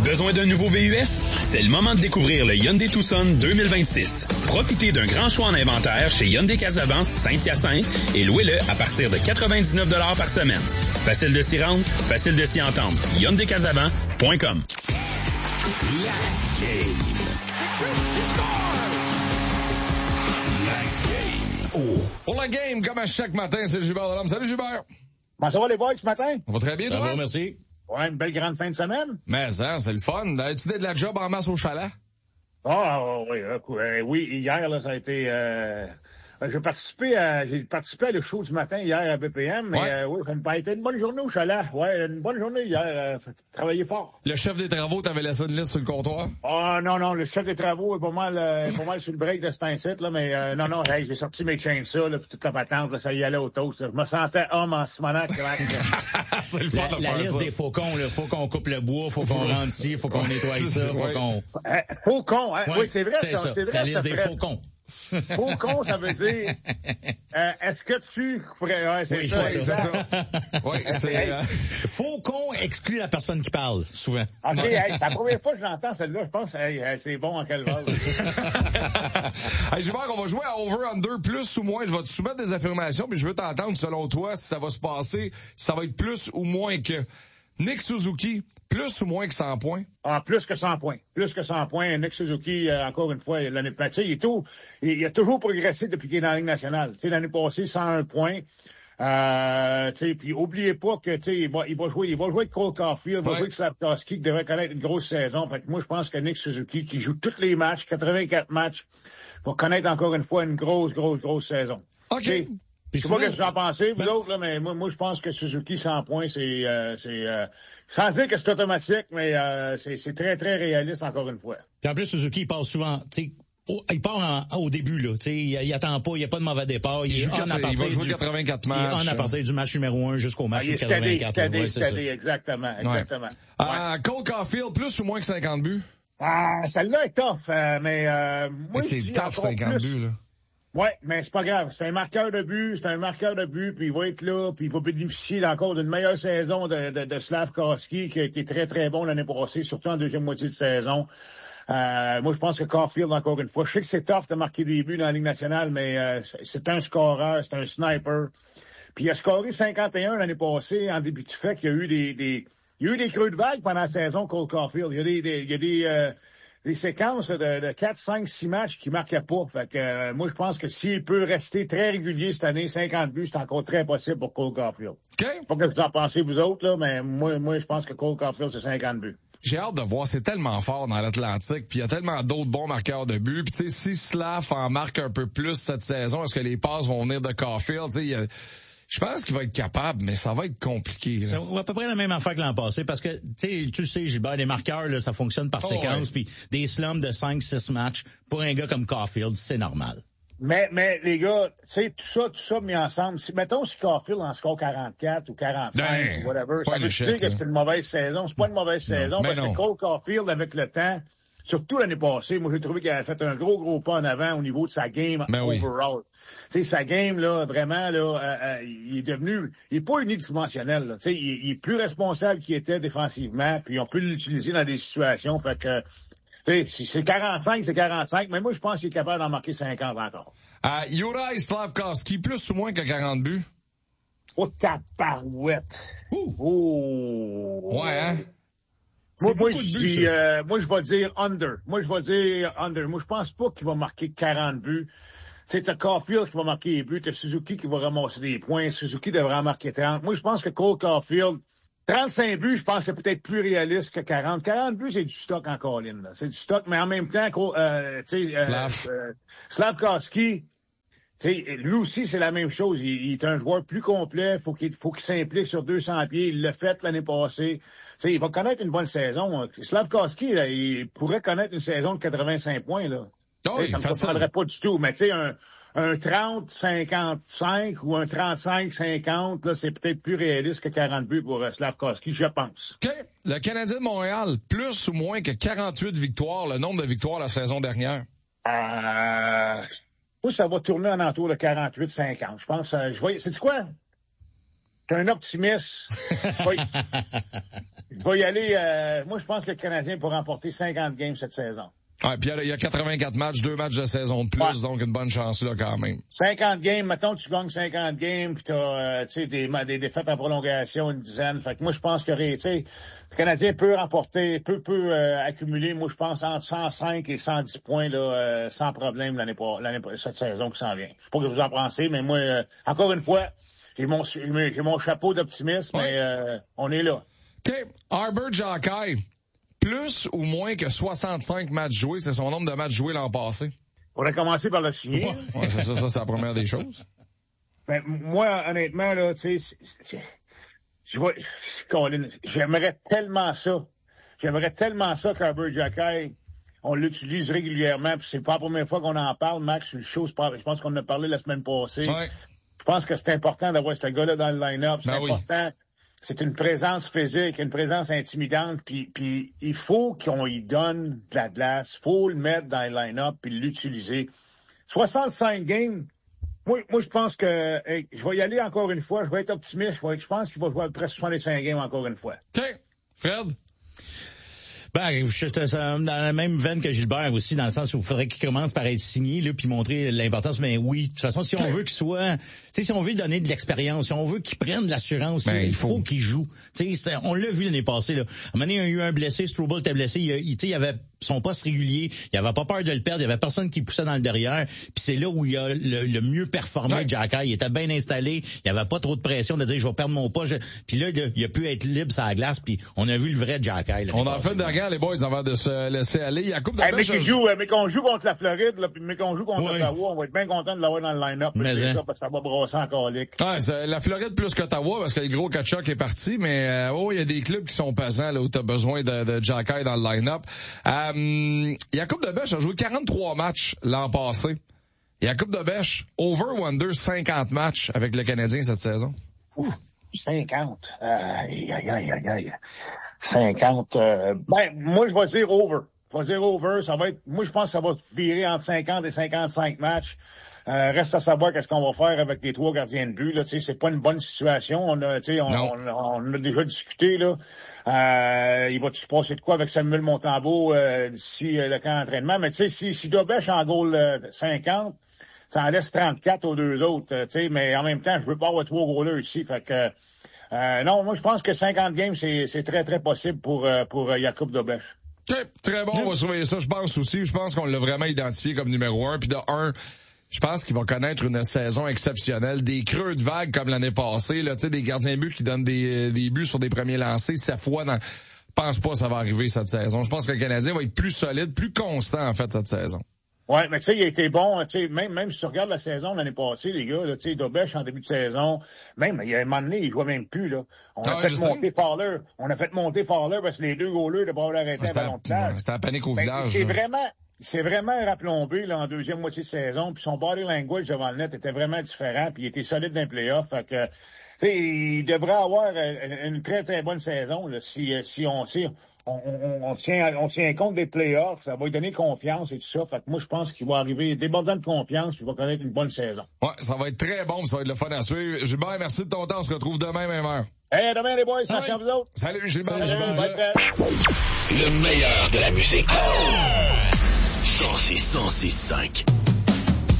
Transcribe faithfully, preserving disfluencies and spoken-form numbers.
Besoin d'un nouveau V U S? C'est le moment de découvrir le Hyundai Tucson deux mille vingt-six. Profitez d'un grand choix en inventaire chez Hyundai Casavant Saint-Hyacinthe et louez-le à partir de quatre-vingt-dix-neuf dollars par semaine. Facile de s'y rendre, facile de s'y entendre. hyundai casavant point com. La game. La game. Oh. Pour la game, comme à chaque matin, c'est Gilbert Delhomme. Salut Gilbert. Comment ça va les boys ce matin? On va très bien, toi? merci. Ouais, une belle grande fin de semaine. Mais ça, c'est le fun. As-tu fait de la job en masse au chalet? Ah oui, euh, oui, hier là, ça a été. Euh, j'ai participé à, j'ai participé à le show du matin hier à B P M, mais ouais. euh, oui, ça a été une bonne journée au chalet. Ouais, une bonne journée hier. Euh, travaillé fort. Le chef des travaux t'avait laissé une liste sur le comptoir? Ah non non, le chef des travaux est pas mal, euh, pas mal sur le break de cet incite là, mais euh, non non, hey, j'ai sorti mes chainsaws là, puis toute la patente, là, ça y allait au toast. Là. Je me sentais homme en Simonac. C'est le fun La, de la faire liste ça. des faucons, là, faut qu'on coupe le bois, faut qu'on rentre ici, faut qu'on nettoie ça, faut ouais. qu'on... Euh, faucon, hein? Ouais, oui, c'est vrai. C'est ça, c'est vrai, la liste ça des ferait... faucons. Faucon, ça veut dire, euh, est-ce que tu ferais, ouais, c'est Oui, ça, c'est C'est exact. ça. Oui, c'est... Euh... Faucon exclut la personne qui parle, souvent. OK, hey, c'est la première fois que je l'entends, celle-là. Je pense, hey, hey, c'est bon en quelle vase. Hey, Gilbert, on va jouer à over-under, plus ou moins. Je vais te soumettre des affirmations, mais je veux t'entendre, selon toi, si ça va se passer, si ça va être plus ou moins que... Nick Suzuki, plus ou moins que cent points? Ah, plus que cent points. Plus que cent points. Nick Suzuki, euh, encore une fois, l'année passée, il est tout, il, il a toujours progressé depuis qu'il est dans la Ligue nationale. Tu sais, l'année passée, cent un points. Euh, tu sais, puis oubliez pas que, tu sais, il va, il va jouer, il va jouer avec Cole Caulfield, il va ouais. jouer avec Slafkovsky, qui devrait connaître une grosse saison. Fait que moi, je pense que Nick Suzuki, qui joue tous les matchs, quatre-vingt-quatre matchs, va connaître encore une fois une grosse, grosse, grosse saison. OK. T'sais, Puis je sais pas souvent- ce que vous en pensez, vous Ben- autres, là, mais moi, moi, je pense que Suzuki cent points, c'est, euh, c'est, euh, sans dire que c'est automatique, mais, euh, c'est, c'est très, très réaliste, encore une fois. Puis en plus, Suzuki, il passe souvent, tu sais, au, il part en, au début, là, tu sais, il, il attend pas, il n'y a pas de mauvais départ, il, Il est joue on quatre- à il partir va jouer du, quatre-vingt-quatre c'est matchs. on à partir du match numéro un jusqu'au Ah, match il est quatre-vingt-quatre. steady, steady, ouais, c'est ça. steady, exactement, exactement. Euh, Ouais. Cole Caulfield, plus ou moins que cinquante buts? Ah, celle-là est tough, euh, mais, euh, moi, Mais je c'est dis tough, encore cinquante plus. buts, là. Ouais, mais c'est pas grave. C'est un marqueur de but, c'est un marqueur de but, puis il va être là, puis il va bénéficier encore d'une meilleure saison de, de, de Slafkovsky, qui a été très, très bon l'année passée, surtout en deuxième moitié de saison. Euh, moi, je pense que Caulfield, encore une fois, je sais que c'est tough de marquer des buts dans la Ligue nationale, mais euh, c'est un scoreur, c'est un sniper. Puis il a scoré cinquante et un l'année passée, en début de fait qu'il y a eu des, des, il y a eu des creux de vague pendant la saison, Cole Caulfield. Il y a des, des il y a des, euh, des séquences de, de quatre, cinq, six matchs qui marquaient pas. Fait que, euh, moi, je pense que s'il peut rester très régulier cette année, cinquante buts, c'est encore très possible pour Cole Caulfield. OK. Pas que vous en pensez, vous autres, là, mais moi, moi, je pense que Cole Caulfield, c'est cinquante buts. J'ai hâte de voir, c'est tellement fort dans l'Atlantique, puis il y a tellement d'autres bons marqueurs de buts. Puis tu sais, si Slav en marque un peu plus cette saison, est-ce que les passes vont venir de Caulfield? Tu sais, il y a... Je pense qu'il va être capable, mais ça va être compliqué. Là. C'est à peu près la même affaire que l'an passé, parce que, tu sais, tu sais, Gilbert, des marqueurs, là, ça fonctionne par Oh, séquence, ouais. puis des slums de cinq six matchs, pour un gars comme Caulfield, c'est normal. Mais, mais, les gars, tu sais, tout ça, tout ça mis ensemble. Si, mettons, si Caulfield en score quarante-quatre ou quarante-cinq Ben, ou whatever, c'est pas ça un veut échec, dire que là. c'est une mauvaise saison. C'est pas une mauvaise saison, ben parce non. que Cole Caulfield, avec le temps, surtout l'année passée, moi, j'ai trouvé qu'il avait fait un gros, gros pas en avant au niveau de sa game Ben oui. overall. Tu sais, sa game, là, vraiment, là, euh, euh, il est devenu, il est pas unidimensionnel, là. Tu sais, il, il est plus responsable qu'il était défensivement, puis on peut l'utiliser dans des situations. Fait que, tu sais, si c'est quarante-cinq, c'est quarante-cinq, mais moi, je pense qu'il est capable d'en marquer cinquante encore. Euh, Juraj Slafkovsky, plus ou moins que quarante buts? Oh, ta parouette. Ouh! Oh. Ouais, hein? Moi, moi, beaucoup de je buts, dis, ça. euh, moi, je vais dire under. Moi, je vais dire under. Moi, je pense pas qu'il va marquer quarante buts. Tu sais, t'as Caulfield qui va marquer des buts, t'as Suzuki qui va ramasser des points, Suzuki devrait en marquer trente. Moi, je pense que Cole Caulfield, trente-cinq buts, je pense que c'est peut-être plus réaliste que quarante. quarante buts, c'est du stock en Colin, là. C'est du stock, mais en même temps, euh, tu sais, euh, Slav. euh, Slafkovsky, tu sais, lui aussi, c'est la même chose. Il, il est un joueur plus complet. Faut qu'il, faut qu'il s'implique sur deux cents pieds. Il l'a fait l'année passée. Tu sais, il va connaître une bonne saison. Slafkovsky, là, il pourrait connaître une saison de quatre-vingt-cinq points, là. Oh, Tu sais, ça me facile. surprendrait pas du tout. Mais tu sais, un, un trente cinquante-cinq ou un trente-cinq cinquante, là, c'est peut-être plus réaliste que quarante buts pour uh, Slafkovsky, je pense. OK. Le Canadien de Montréal, plus ou moins que quarante-huit victoires, le nombre de victoires la saison dernière? Euh, moi, ça va tourner en entour de quarante-huit cinquante. Je pense, euh, je vois, c'est quoi? t'es un optimiste. Je vais, je vais y aller, euh, moi, je pense que le Canadien peut remporter cinquante games cette saison. Ouais, puis il y a quatre-vingt-quatre matchs, deux matchs de saison de plus, ouais. Donc une bonne chance là quand même. cinquante games, mettons que tu gagnes cinquante games, puis t'as euh, tu sais des, des défaites en prolongation, une dizaine. Fait que moi je pense que tu sais le Canadien peut remporter, peut peut euh, accumuler, moi je pense entre cent cinq et cent dix points là, euh, sans problème l'année l'année cette saison qui s'en vient. Je sais pas ce que vous en pensez, mais moi euh, encore une fois, j'ai mon j'ai mon chapeau d'optimisme, ouais. Mais euh, on est là. OK, Arber Xhekaj. Plus ou moins que soixante-cinq matchs joués, c'est son nombre de matchs joués l'an passé. On a commencé par le signer. Ouais, ouais, c'est ça, ça, c'est la première des choses. Ben, moi, honnêtement, là, tu sais, je vois, j'aimerais tellement ça. J'aimerais tellement ça qu'Arber Xhekaj, on l'utilise régulièrement, puis c'est pas la première fois qu'on en parle, Max, sur le show, je pense qu'on en a parlé la semaine passée. Ouais. Je pense que c'est important d'avoir ce gars-là dans le line-up, c'est ben important. Oui. C'est une présence physique, une présence intimidante, puis, puis il faut qu'on y donne de la glace, faut le mettre dans le line-up puis l'utiliser. soixante-cinq games, moi, moi je pense que hey, je vais y aller encore une fois, je vais être optimiste, je, vais, je pense qu'il va jouer à peu près soixante-cinq games encore une fois. OK. Fred? Ben, je suis dans la même veine que Gilbert aussi, dans le sens où il faudrait qu'il commence par être signé, là, puis montrer l'importance. Mais oui, de toute façon, si on veut qu'il soit, tu sais, si on veut donner de l'expérience, si on veut qu'il prenne de l'assurance, ben, il faut, faut qu'il joue. Tu sais, on l'a vu l'année passée, là. À un moment donné, il y a eu un blessé, Struble était blessé, il, il, tu sais, il avait son poste régulier, il avait pas peur de le perdre, il y avait personne qui poussait dans le derrière, puis c'est là où il a le, le mieux performé, ouais. Xhekaj. Il était bien installé, il y avait pas trop de pression de dire, je vais perdre mon poste. Puis là, il a pu être libre sur la glace, puis on a vu le vrai Xhekaj. On a fait de regarder les boys avant de se laisser aller. Il y a coupe de hey, mais, je... joue, mais qu'on joue contre la Floride, là, puis mais qu'on joue contre ouais. Ottawa, on va être bien content de l'avoir dans le line-up. Mais c'est ça, parce que ça va brasser encore lick. Ouais, c'est la Floride plus qu'Ottawa, parce que le gros Tkachuk est parti, mais euh, oh, il y a des clubs qui sont pesants là où tu as besoin de, de Xhekaj dans le line-up. Euh, Jakub Dobeš a joué quarante-trois matchs l'an passé. Jakub Dobeš, over-under cinquante matchs avec le Canadien cette saison. Ouf, cinquante. Aïe, aïe, aïe, aïe, aïe. cinquante. Euh, ben, moi, je vais dire over. Je vais dire over. Ça va être, moi, je pense que ça va virer entre cinquante et cinquante-cinq matchs. Euh, reste à savoir qu'est-ce qu'on va faire avec les trois gardiens de but. Là, tu sais, c'est pas une bonne situation. On a, tu sais, on, on, on a déjà discuté là. Euh, il va se passer de quoi avec Samuel Montembeault euh, d'ici euh, le camp d'entraînement. Mais tu sais, si, si Dobeš en goal euh, cinquante, ça en laisse trente-quatre aux deux autres. Euh, tu sais, mais en même temps, je veux pas avoir trois goalers ici. Fait que euh, non, moi je pense que cinquante games, c'est, c'est très très possible pour euh, pour euh, Jakub Dobeš. Okay, très bon, on va surveiller ça. Je pense aussi. Je pense qu'on l'a vraiment identifié comme numéro un. Puis de un. Je pense qu'il va connaître une saison exceptionnelle. Des creux de vague comme l'année passée, là, tu sais, des gardiens de but qui donnent des, des buts sur des premiers lancers. Cette fois, dans, je pense pas que ça va arriver cette saison. Je pense que le Canadien va être plus solide, plus constant, en fait, cette saison. Ouais, mais tu sais, il a été bon, tu sais, même, même si tu regardes la saison l'année passée, les gars, tu sais, Dobeš en début de saison, même, il y a un moment donné, il jouait même plus, là. On a ah, fait monter Fowler. On a fait monter Fowler parce que les deux goalers de pas arrêter un ballon de plage. C'était la panique au ben, village. C'est vraiment, c'est vraiment rapplombé, là, en deuxième moitié de saison, puis son body language devant le net était vraiment différent, puis il était solide dans les playoffs, fait que, tu sais, il devrait avoir une très, très bonne saison, là, si, si on tire. On, on, on, tient, on tient compte des playoffs, ça va lui donner confiance et tout ça. Fait que moi, je pense qu'il va arriver débordant de confiance puis il va connaître une bonne saison. Ouais, ça va être très bon, ça va être le fun à suivre. Gilbert, merci de ton temps. On se retrouve demain, même heure. Hey, demain, les boys. Merci à vous autres. Salut, Gilbert. Salut, Gilbert. Le meilleur de la musique. cent six, cent six, cinq.